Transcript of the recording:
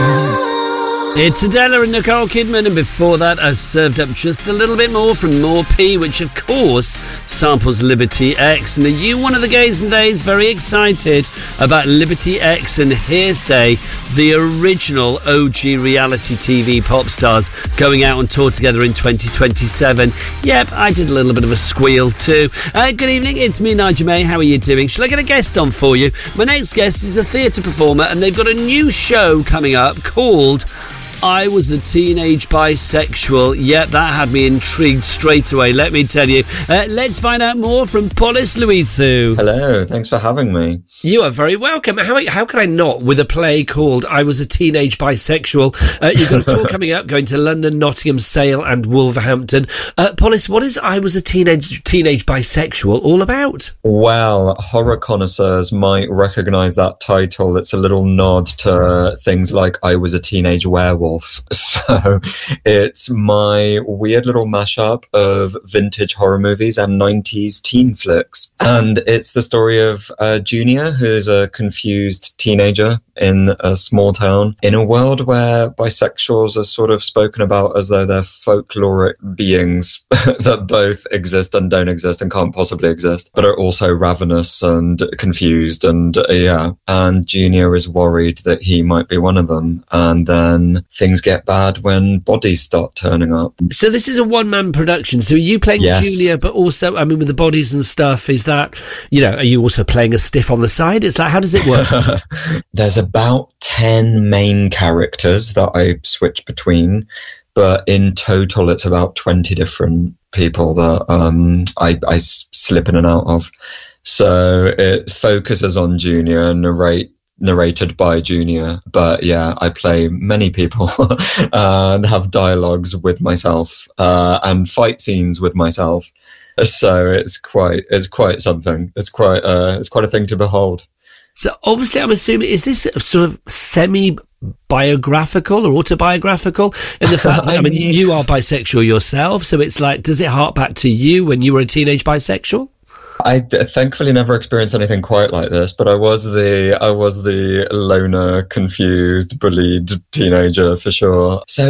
It's Adela and Nicole Kidman, and before that I served up just a little bit more from More P, which of course samples Liberty X. And are you one of the gays and days very excited about Liberty X and Hearsay, the original OG reality TV pop stars going out on tour together in 2027? Yep, I did a little bit of a squeal too. Good evening, it's me, Nigel May. How are you doing? Shall I get a guest on for you? My next guest is a theatre performer, and they've got a new show coming up called I Was a Teenage Bisexual. Yep, that had me intrigued straight away, let me tell you. Let's find out more from Polis Luizu. Hello, thanks for having me. You are very welcome. How can I not, with a play called I Was a Teenage Bisexual? You've got a tour coming up, going to London, Nottingham, Sale and Wolverhampton. Polis, what is I Was a Teenage Bisexual all about? Well, horror connoisseurs might recognise that title. It's a little nod to things like I Was a Teenage Werewolf. So it's my weird little mashup of vintage horror movies and 90s teen flicks. And it's the story of Junior, who's a confused teenager in a small town in a world where bisexuals are sort of spoken about as though they're folkloric beings that both exist and don't exist and can't possibly exist, but are also ravenous and confused. And and Junior is worried that he might be one of them. And then things get bad when bodies start turning up. So this is a one-man production. So are you playing Junior, but also, I mean, with the bodies and stuff, is that, are you also playing a stiff on the side? It's like, how does it work? There's about 10 main characters that I switch between, but in total it's about 20 different people that I slip in and out of. So it focuses on Junior and narrated by Junior, but I play many people and have dialogues with myself and fight scenes with myself. So it's quite something. It's quite a thing to behold. So obviously, I'm assuming, is this sort of semi-biographical or autobiographical in the fact that, you are bisexual yourself, so it's like, does it hark back to you when you were a teenage bisexual? I thankfully never experienced anything quite like this, but I was the loner, confused, bullied teenager for sure. So